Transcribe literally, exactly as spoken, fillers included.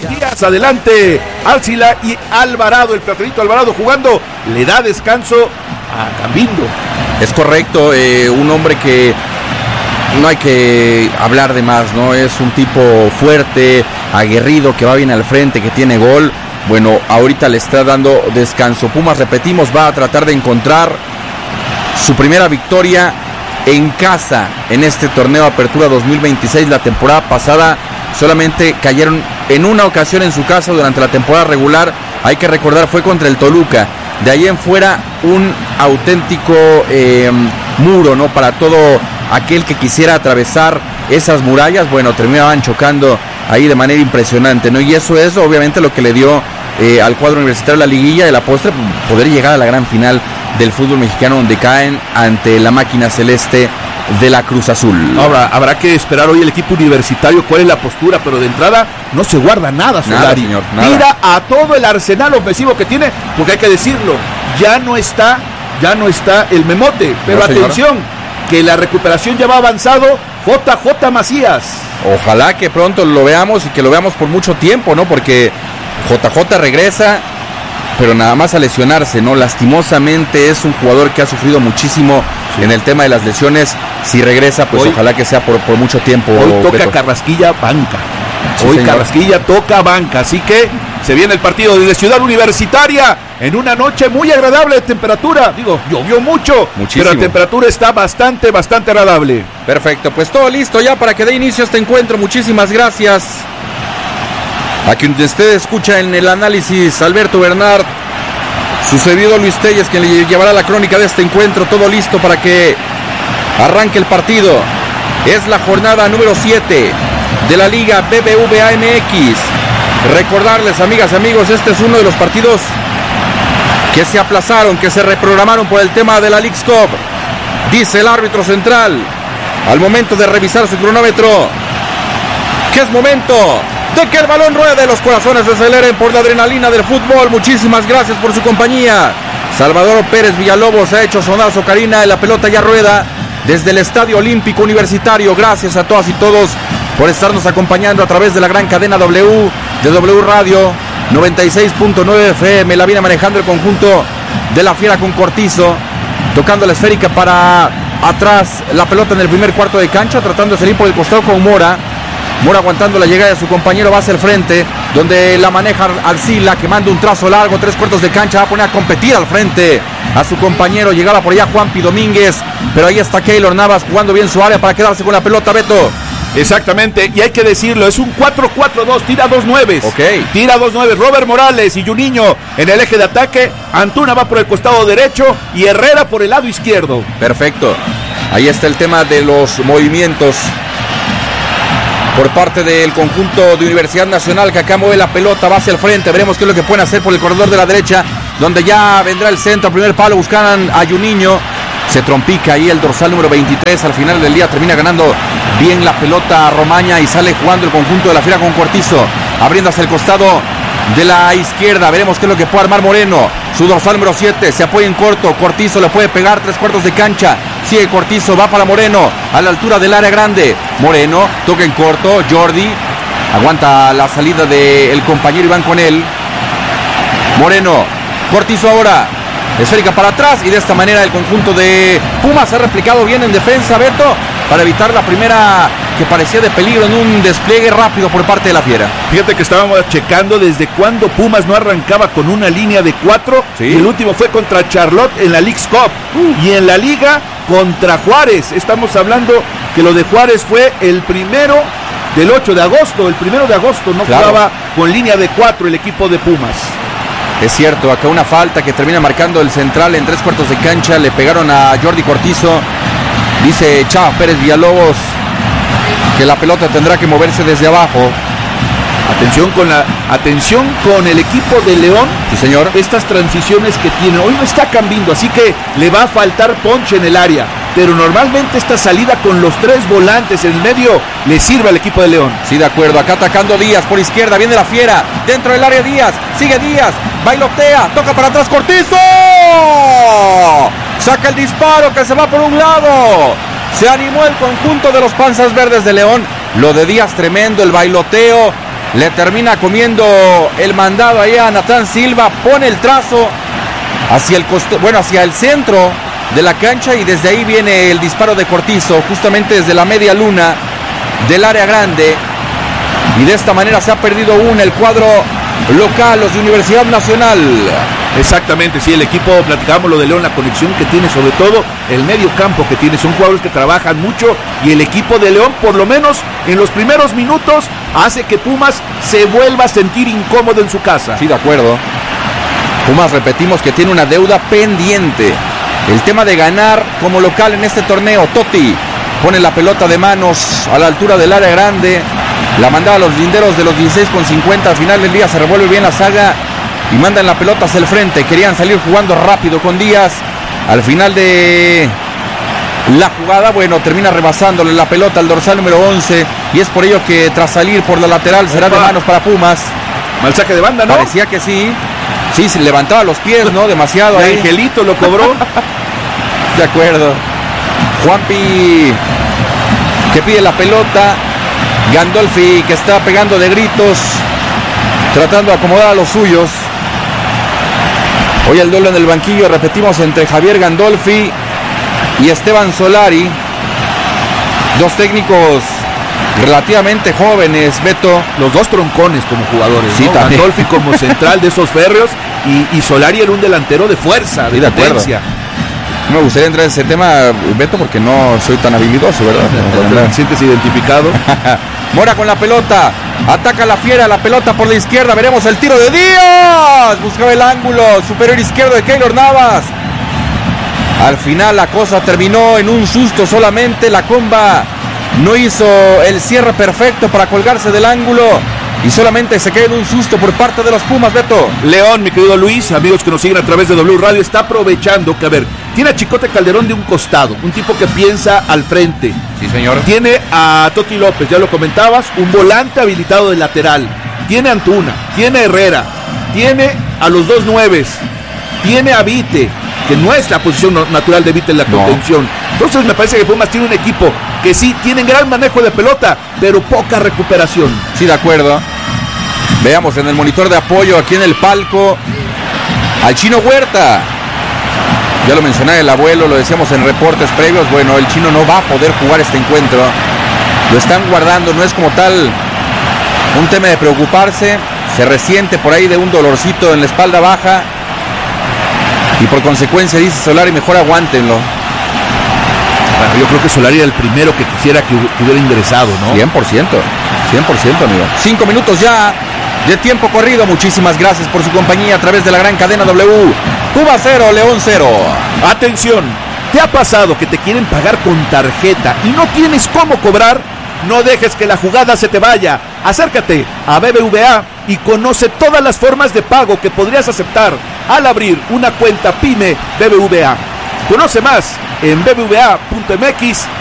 Díaz, adelante, Arcila y Alvarado, el platerito Alvarado jugando, le da descanso a Cambindo. Es correcto, eh, un hombre que no hay que hablar de más, ¿no? Es un tipo fuerte, aguerrido, que va bien al frente, que tiene gol. Bueno, ahorita le está dando descanso. Pumas, repetimos, va a tratar de encontrar su primera victoria en casa en este torneo Apertura dos mil veintiséis. La temporada pasada solamente cayeron en una ocasión en su casa durante la temporada regular. Hay que recordar, fue contra el Toluca. De ahí en fuera, un auténtico eh, muro, ¿no? Para todo aquel que quisiera atravesar esas murallas. Bueno, terminaban chocando ahí de manera impresionante, ¿no? Y eso es obviamente lo que le dio eh, al cuadro universitario la liguilla de la postre, poder llegar a la gran final del fútbol mexicano, donde caen ante la máquina celeste de la Cruz Azul. Ahora, habrá que esperar hoy el equipo universitario cuál es la postura, pero de entrada no se guarda nada, Solari. Nada, señor, nada. Tira a todo el arsenal ofensivo que tiene, porque hay que decirlo, ya no está, ya no está el Memote, pero no, atención, que la recuperación ya va avanzado, J J Macías. Ojalá que pronto lo veamos y que lo veamos por mucho tiempo, ¿no? Porque J J regresa, pero nada más a lesionarse, ¿no? Lastimosamente es un jugador que ha sufrido muchísimo sí. en el tema de las lesiones. Si regresa, pues hoy, ojalá que sea por, por mucho tiempo. Hoy toca Beto. Carrasquilla banca. Sí, hoy señor. Carrasquilla toca banca, así que se viene el partido desde Ciudad Universitaria en una noche muy agradable de temperatura. Digo, llovió mucho, muchísimo, pero la temperatura está bastante, bastante agradable. Perfecto, pues todo listo ya para que dé inicio a este encuentro. Muchísimas gracias a quien usted escucha en el análisis, Alberto Bernard, su servidor Luis Telles, quien le llevará la crónica de este encuentro. Todo listo para que arranque el partido. Es la jornada número siete de la Liga B B V A M X. Recordarles, amigas y amigos, este es uno de los partidos que se aplazaron, que se reprogramaron por el tema de la Leagues Cup. Dice el árbitro central, al momento de revisar su cronómetro, que es momento de que el balón ruede, los corazones se aceleren por la adrenalina del fútbol. Muchísimas gracias por su compañía. Salvador Pérez Villalobos ha hecho sonar su ocarina, la pelota ya rueda desde el Estadio Olímpico Universitario. Gracias a todas y todos por estarnos acompañando a través de la gran cadena W, de W Radio noventa y seis punto nueve F M. La viene manejando el conjunto de la Fiera con Cortizo, tocando la esférica para atrás, la pelota en el primer cuarto de cancha, tratando de salir por el costado con Mora. Mora aguantando la llegada de su compañero, va hacia el frente, donde la maneja Arcila, que manda un trazo largo, tres cuartos de cancha, va a poner a competir al frente a su compañero. Llegaba por allá Juanpi Domínguez, pero ahí está Keylor Navas jugando bien su área para quedarse con la pelota, Beto. Exactamente, y hay que decirlo, es un cuatro cuatro dos, tira dos nueves. Ok. Tira dos nueves, Robert Morales y Juninho en el eje de ataque, Antuna va por el costado derecho y Herrera por el lado izquierdo. Perfecto, ahí está el tema de los movimientos por parte del conjunto de Universidad Nacional, que acá mueve la pelota, va hacia el frente. Veremos qué es lo que pueden hacer por el corredor de la derecha, donde ya vendrá el centro, al primer palo, buscarán a Juninho. Se trompica ahí el dorsal número veintitrés, al final del día termina ganando bien la pelota Romaña y sale jugando el conjunto de la Fiera con Cortizo, abriendo hacia el costado de la izquierda. Veremos qué es lo que puede armar Moreno, su dorsal número siete, se apoya en corto, Cortizo le puede pegar tres cuartos de cancha, sigue Cortizo, va para Moreno, a la altura del área grande, Moreno, toca en corto, Jordi, aguanta la salida del compañero y van con él, Moreno, Cortizo ahora, esférica para atrás y de esta manera el conjunto de Pumas ha replicado bien en defensa, Beto, para evitar la primera que parecía de peligro en un despliegue rápido por parte de la Fiera. Fíjate que estábamos checando desde cuando Pumas no arrancaba con una línea de cuatro, ¿sí? Y el último fue contra Charlotte en la Leagues Cup, uh. y en la Liga contra Juárez. Estamos hablando que lo de Juárez fue el primero del ocho de agosto, el primero de agosto no claro. jugaba con línea de cuatro el equipo de Pumas. Es cierto, acá una falta que termina marcando el central en tres cuartos de cancha, le pegaron a Jordi Cortizo. Dice Chava Pérez Villalobos que la pelota tendrá que moverse desde abajo. Atención con la atención con el equipo de León. Sí, señor. Estas transiciones que tiene, hoy no está cambiando, así que le va a faltar ponche en el área. Pero normalmente esta salida con los tres volantes en el medio le sirve al equipo de León. Sí, de acuerdo. Acá atacando Díaz por izquierda, viene la Fiera. Dentro del área Díaz, sigue Díaz, bailotea, toca para atrás Cortizo. Saca el disparo que se va por un lado. Se animó el conjunto de los Panzas Verdes de León. Lo de Díaz tremendo, el bailoteo. Le termina comiendo el mandado ahí a Natán Silva. Pone el trazo hacia el costo, bueno, hacia el centro de la cancha, y desde ahí viene el disparo de Cortizo, justamente desde la media luna del área grande. Y de esta manera se ha perdido una el cuadro local, los de Universidad Nacional. Exactamente, sí, el equipo, platicábamos lo de León, la conexión que tiene, sobre todo el medio campo que tiene, son jugadores que trabajan mucho, y el equipo de León, por lo menos en los primeros minutos, hace que Pumas se vuelva a sentir incómodo en su casa. Sí, de acuerdo. Pumas, repetimos que tiene una deuda pendiente, el tema de ganar como local en este torneo. Totti pone la pelota de manos a la altura del área grande, la mandaba a los linderos de los dieciséis con cincuenta, al final del día se revuelve bien la saga y mandan la pelota hacia el frente. Querían salir jugando rápido con Díaz. Al final de la jugada, bueno, termina rebasándole la pelota al dorsal número once, y es por ello que tras salir por la lateral será de manos para Pumas. Mal saque de banda, ¿no? Parecía que sí. Sí, se levantaba los pies, ¿no? Demasiado ahí. Angelito lo cobró. De acuerdo. Juanpi que pide la pelota. Gandolfi que está pegando de gritos, tratando de acomodar a los suyos. Hoy el duelo en el banquillo, repetimos, entre Javier Gandolfi y Esteban Solari. Dos técnicos relativamente jóvenes, Beto. Los dos troncones como jugadores, sí, ¿no? Gandolfi como central de esos férreos, y, y Solari era un delantero de fuerza, de, sí, de potencia. No me gustaría entrar en ese tema, Beto, porque no soy tan habilidoso, ¿verdad? ¿Te, te sientes identificado? Mora con la pelota, ataca la fiera, la pelota por la izquierda, veremos el tiro de Díaz, buscaba el ángulo superior izquierdo de Keylor Navas. Al final la cosa terminó en un susto solamente, la comba no hizo el cierre perfecto para colgarse del ángulo, y solamente se queda en un susto por parte de los Pumas, Beto. León, mi querido Luis, amigos que nos siguen a través de W Radio, está aprovechando que, a ver, tiene a Chicote Calderón de un costado, un tipo que piensa al frente. Sí, señor. Tiene a Toti López, ya lo comentabas, un volante habilitado de lateral. Tiene a Antuna, tiene a Herrera, tiene a los dos nueves, tiene a Vite, que no es la posición natural de Vite en la contención. No. Entonces me parece que Pumas tiene un equipo que sí tiene gran manejo de pelota, pero poca recuperación. Sí, de acuerdo. Veamos en el monitor de apoyo, aquí en el palco, al Chino Huerta. Ya lo mencionaba el abuelo, lo decíamos en reportes previos. Bueno, el Chino no va a poder jugar este encuentro. Lo están guardando, no es como tal un tema de preocuparse. Se resiente por ahí de un dolorcito en la espalda baja, y por consecuencia dice Solari, mejor aguántenlo. Bueno, yo creo que Solari era el primero que quisiera que hubiera ingresado, ¿no? cien por ciento, cien por ciento, amigo. Cinco minutos ya de tiempo corrido. Muchísimas gracias por su compañía a través de la gran cadena W. Pumas cero, León cero. Atención, ¿te ha pasado que te quieren pagar con tarjeta y no tienes cómo cobrar? No dejes que la jugada se te vaya. Acércate a B B V A y conoce todas las formas de pago que podrías aceptar al abrir una cuenta PYME B B V A. Conoce más en b b v a punto m x